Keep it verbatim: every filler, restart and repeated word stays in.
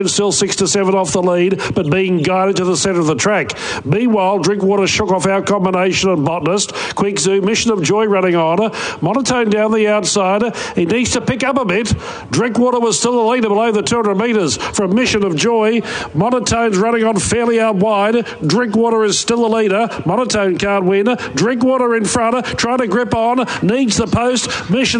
Still six to seven off the lead, but being guided to the centre of the track. Meanwhile, Drinkwater shook off Our Combination and Botanist. Quick Zoom, Mission of Joy running on. Monotone down the outside. He needs to pick up a bit. Drinkwater was still the leader below the two hundred metres from Mission of Joy. Monotone's running on fairly out wide. Drinkwater is still the leader. Monotone can't win. Drinkwater in front, trying to grip on. Needs the post. Mission